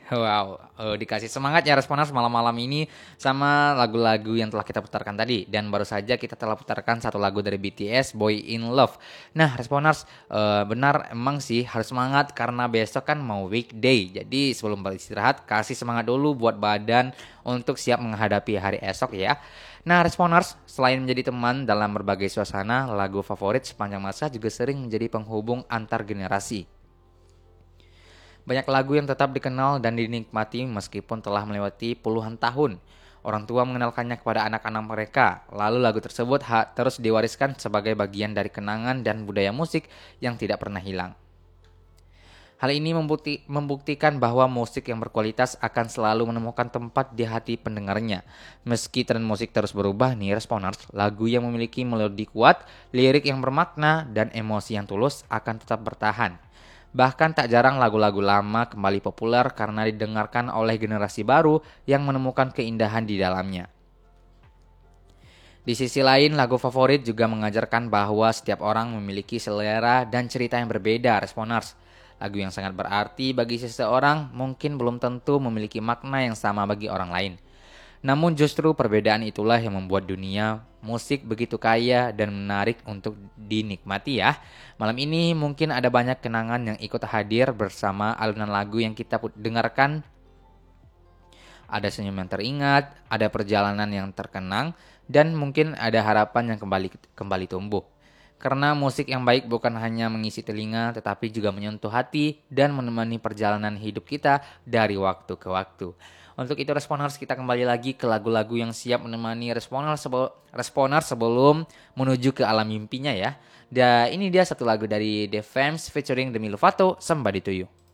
Wow, dikasih semangat ya Responers malam-malam ini sama lagu-lagu yang telah kita putarkan tadi. Dan baru saja kita telah putarkan satu lagu dari BTS, Boy in Love. Nah Responers, benar emang sih harus semangat karena besok kan mau weekday. Jadi sebelum beristirahat kasih semangat dulu buat badan untuk siap menghadapi hari esok ya. Nah Responers, selain menjadi teman dalam berbagai suasana, lagu favorit sepanjang masa juga sering menjadi penghubung antar generasi. Banyak lagu yang tetap dikenal dan dinikmati meskipun telah melewati puluhan tahun. Orang tua mengenalkannya kepada anak-anak mereka, lalu lagu tersebut terus diwariskan sebagai bagian dari kenangan dan budaya musik yang tidak pernah hilang. Hal ini membuktikan bahwa musik yang berkualitas akan selalu menemukan tempat di hati pendengarnya. Meski tren musik terus berubah nih Responers, lagu yang memiliki melodi kuat, lirik yang bermakna, dan emosi yang tulus akan tetap bertahan. Bahkan tak jarang lagu-lagu lama kembali populer karena didengarkan oleh generasi baru yang menemukan keindahan di dalamnya. Di sisi lain, lagu favorit juga mengajarkan bahwa setiap orang memiliki selera dan cerita yang berbeda, Responers. Lagu yang sangat berarti bagi seseorang mungkin belum tentu memiliki makna yang sama bagi orang lain. Namun justru perbedaan itulah yang membuat dunia musik begitu kaya dan menarik untuk dinikmati ya. Malam ini mungkin ada banyak kenangan yang ikut hadir bersama alunan lagu yang kita dengarkan. Ada senyum yang teringat, ada perjalanan yang terkenang, dan mungkin ada harapan yang kembali tumbuh. Karena musik yang baik bukan hanya mengisi telinga, tetapi juga menyentuh hati dan menemani perjalanan hidup kita dari waktu ke waktu. Untuk itu Responers, kita kembali lagi ke lagu-lagu yang siap menemani Responers sebelum menuju ke alam mimpinya ya. Dan ini dia satu lagu dari The Vamps featuring Demi Lovato, Somebody to You.